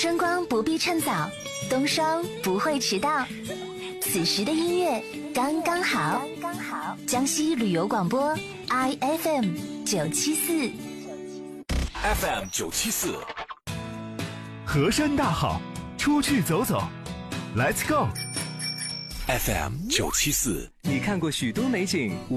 春光不必趁早，冬霜不会迟到。此时的音乐刚刚好。江西旅游广播 IFM 974 FM 974， 河山大好，出去走走 ，Let's go。 FM 974， 你看过许多美景。